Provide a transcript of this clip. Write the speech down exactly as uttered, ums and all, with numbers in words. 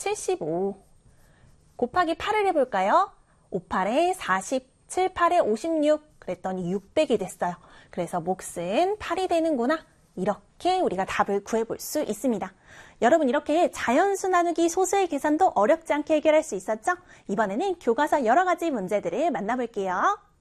칠십오. 곱하기 팔을 해볼까요? 오, 팔에 사십, 칠, 팔에 오십육. 그랬더니 육백이 됐어요. 그래서 몫은 팔이 되는구나. 이렇게 우리가 답을 구해볼 수 있습니다. 여러분 이렇게 자연수 나누기 소수의 계산도 어렵지 않게 해결할 수 있었죠? 이번에는 교과서 여러 가지 문제들을 만나볼게요.